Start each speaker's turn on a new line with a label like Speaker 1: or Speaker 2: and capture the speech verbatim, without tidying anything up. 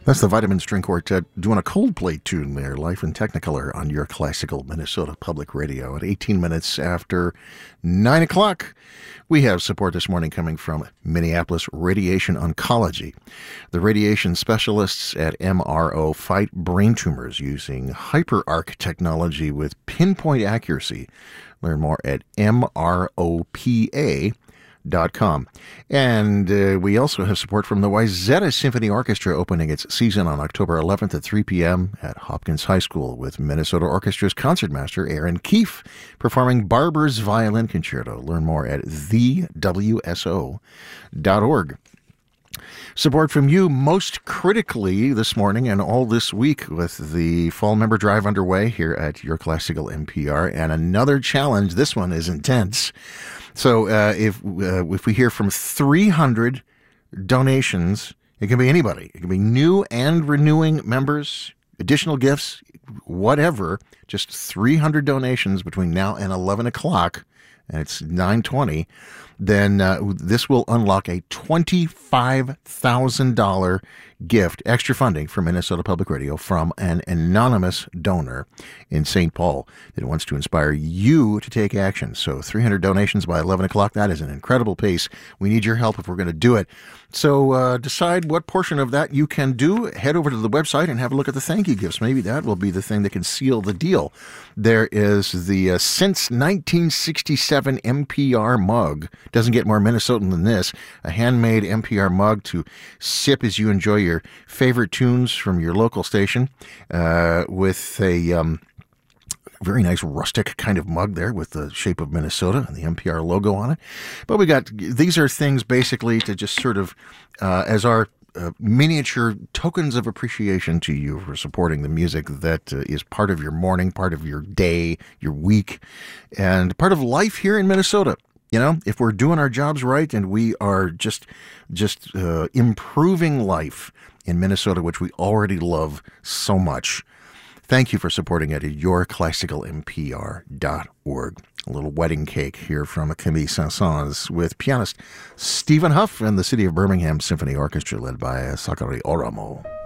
Speaker 1: That's the Vitamin String Quartet doing a Coldplay tune there, Life in Technicolor, on your classical Minnesota Public Radio. At eighteen minutes after nine o'clock, we have support this morning coming from Minneapolis Radiation Oncology. The radiation specialists at M R O fight brain tumors using HyperArc technology with pinpoint accuracy. Learn more at M R O P A dot com. And uh, we also have support from the Wayzata Symphony Orchestra, opening its season on October eleventh at three p.m. at Hopkins High School, with Minnesota Orchestra's concertmaster Aaron Keefe performing Barber's Violin Concerto. Learn more at the w s o dot org. Support from you most critically this morning and all this week, with the Fall Member Drive underway here at Your Classical N P R, and another challenge. This one is intense. So uh, if uh, if we hear from three hundred donations, it can be anybody. It can be new and renewing members, additional gifts, whatever. Just three hundred donations between now and eleven o'clock, and it's nine twenty. Then uh, this will unlock a twenty-five thousand dollars gift, extra funding for Minnesota Public Radio from an anonymous donor in Saint Paul that wants to inspire you to take action. So three hundred donations by eleven o'clock, that is an incredible pace. We need your help if we're going to do it. So uh, decide what portion of that you can do. Head over to the website and have a look at the thank you gifts. Maybe that will be the thing that can seal the deal. There is the uh, Since nineteen sixty-seven N P R mug. Doesn't get more Minnesotan than this. A handmade N P R mug to sip as you enjoy your favorite tunes from your local station, uh, with a um, very nice rustic kind of mug there with the shape of Minnesota and the N P R logo on it. But we got, these are things basically to just sort of, uh, as our Uh, miniature tokens of appreciation to you for supporting the music that uh, is part of your morning, part of your day, your week, and part of life here in Minnesota. You know, if we're doing our jobs right and we are just just uh, improving life in Minnesota, which we already love so much, thank you for supporting it at your classical N P R dot org. A little wedding cake here from Camille Saint-Saëns with pianist Stephen Huff and the City of Birmingham Symphony Orchestra, led by Sakari Oramo.